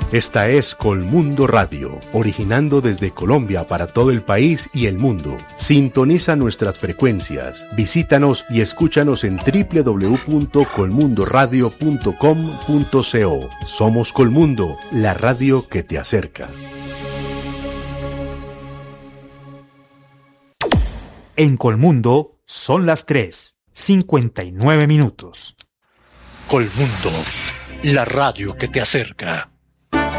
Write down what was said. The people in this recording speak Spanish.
Esta es Colmundo Radio, originando desde Colombia para todo el país y el mundo. Sintoniza nuestras frecuencias, visítanos y escúchanos en www.colmundoradio.com.co. Somos Colmundo, la radio que te acerca. En Colmundo son las 3:59. Colmundo, la radio que te acerca.